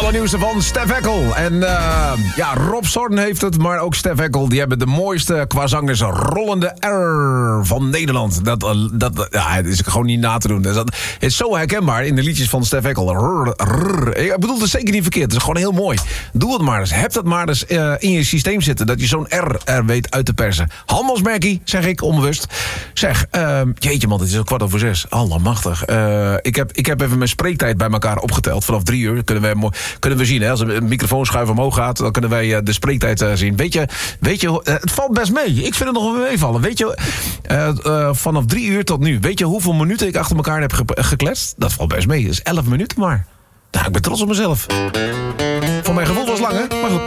allernieuwste van Stef Eckel. En Rob Zorn heeft het, maar ook Stef Eckel. Die hebben de mooiste qua zangers rollende R van Nederland. Dat is gewoon niet na te doen. Dat is zo herkenbaar in de liedjes van Stef Eckel. Ik bedoel het zeker niet verkeerd. Het is gewoon heel mooi. Doe het maar eens. Heb dat maar eens in je systeem zitten. Dat je zo'n R er weet uit te persen. Handelsmerkie, zeg ik onbewust. Zeg, jeetje man, het is al 5:15. Allemachtig. Ik heb even mijn spreektijd bij elkaar opgeteld. Vanaf 3 uur kunnen we zien. Hè, als een microfoonschuif omhoog gaat, dan kunnen wij de spreektijd zien. Weet je, het valt best mee. Ik vind het nog wel meevallen. Weet je, vanaf 3 uur tot nu. Weet je hoeveel minuten ik achter elkaar heb gekletst? Dat valt best mee. Dat is 11 minuten maar. Nou, ik ben trots op mezelf. Voor mijn gevoel was het lang, hè? Maar goed.